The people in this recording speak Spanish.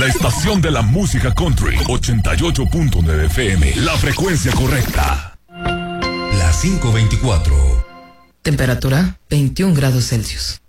La estación de la música country, 88.9 FM, la frecuencia correcta. La 524. Temperatura 21 grados Celsius.